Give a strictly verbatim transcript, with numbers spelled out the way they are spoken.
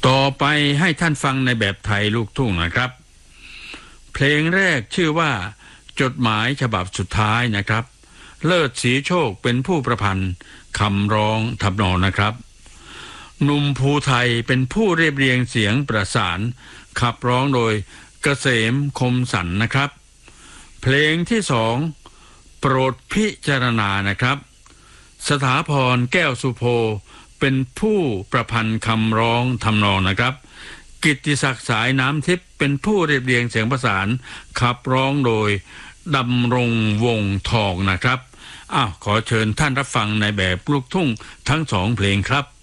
ต่อไปให้ท่านฟังในแบบไทยลูกทุ่งนะครับเพลงแรกชื่อว่าจดหมายฉบับสุดท้ายนะครับเลิศศรีโชคเป็นผู้ประพันธ์คำร้องทำนองนะครับหนุ่มภูไทยเป็นผู้เรียบเรียงเสียงประสานขับร้องโดยเกษมคมสันนะครับเพลงที่สองโปรดพิจารณานะครับสถาพรแก้วสุโภเป็นผู้ประพันธ์คำร้องทำนองนะครับกิตติศักดิ์สายน้ำทิพย์เป็นผู้เรียบเรียงเสียงประสานขับร้องโดยดำรงวงทองนะครับอ้าวขอเชิญท่านรับฟังในแบบลูกทุ่งทั้งสองเพลงครับ